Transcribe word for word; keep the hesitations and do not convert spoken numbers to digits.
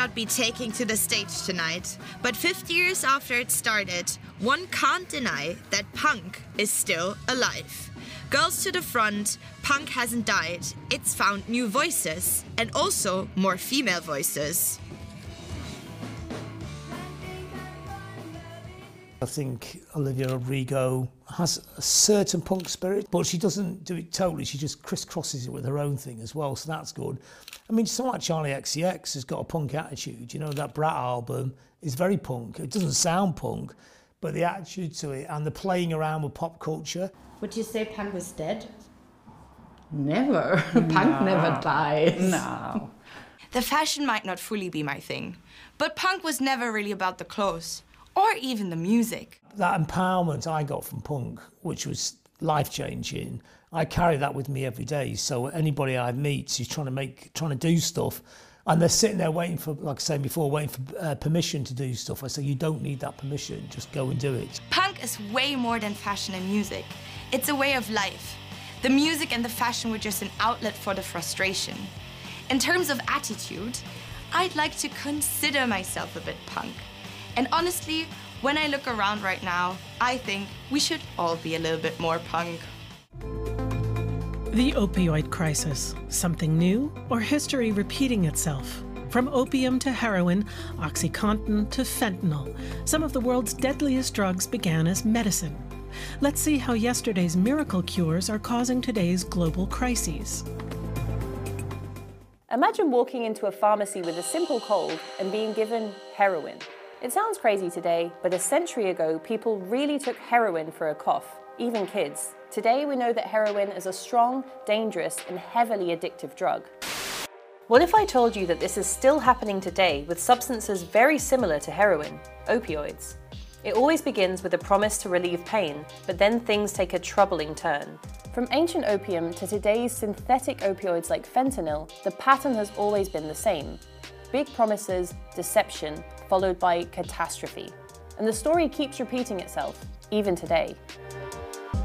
not be taking to the stage tonight, but fifty years after it started, one can't deny that punk is still alive. Girls to the front, punk hasn't died. It's found new voices, and also more female voices. I think Olivia Rodrigo has a certain punk spirit, but she doesn't do it totally. She just crisscrosses it with her own thing as well, so that's good. I mean, someone like Charlie X C X has got a punk attitude. You know, that Brat album is very punk. It doesn't sound punk, but the attitude to it and the playing around with pop culture. Would you say punk was dead? Never. Punk never dies. No. The fashion might not fully be my thing, but punk was never really about the clothes, or even the music. That empowerment I got from punk, which was life-changing, I carry that with me every day. So anybody I meet who's trying to make, trying to do stuff, and they're sitting there waiting for, like I said before, waiting for uh, permission to do stuff, I say, you don't need that permission, just go and do it. Punk is way more than fashion and music. It's a way of life. The music and the fashion were just an outlet for the frustration. In terms of attitude, I'd like to consider myself a bit punk. And honestly, when I look around right now, I think we should all be a little bit more punk. The opioid crisis, something new or history repeating itself? From opium to heroin, OxyContin to fentanyl, some of the world's deadliest drugs began as medicine. Let's see how yesterday's miracle cures are causing today's global crises. Imagine walking into a pharmacy with a simple cold and being given heroin. It sounds crazy today, but a century ago, people really took heroin for a cough, even kids. Today, we know that heroin is a strong, dangerous, and heavily addictive drug. What if I told you that this is still happening today with substances very similar to heroin, opioids? It always begins with a promise to relieve pain, but then things take a troubling turn. From ancient opium to today's synthetic opioids like fentanyl, the pattern has always been the same. Big promises, deception, followed by catastrophe. And the story keeps repeating itself, even today.